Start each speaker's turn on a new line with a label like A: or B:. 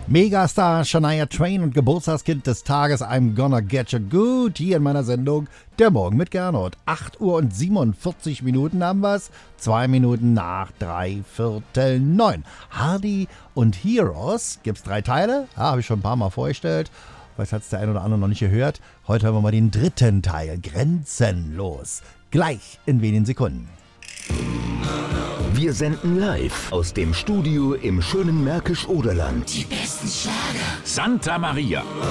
A: Megastar Shania Twain und Geburtstagskind des Tages I'm Gonna Get You Good hier in meiner Sendung Der Morgen mit Gernot. 8 Uhr und 47 Minuten haben wir's. 2 Minuten nach 8:45. Hardy und Heroes. Gibt's 3 Teile? Ja, habe ich schon ein paar Mal vorgestellt. Vielleicht hat's der ein oder andere noch nicht gehört. Heute hören wir mal den 3. Teil. Grenzenlos. Gleich in wenigen Sekunden.
B: Wir senden live aus dem Studio im schönen Märkisch-Oderland.
C: Die besten Schlager.
D: Santa Maria.